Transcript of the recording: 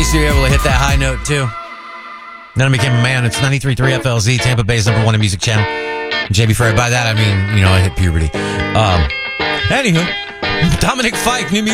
used to be able to hit that high note, too. Then I became a man. It's 93.3 FLZ, Tampa Bay's #1 in music channel. JB Frey. By that, I mean, I hit puberty. Anywho, Dominic Fike, new music.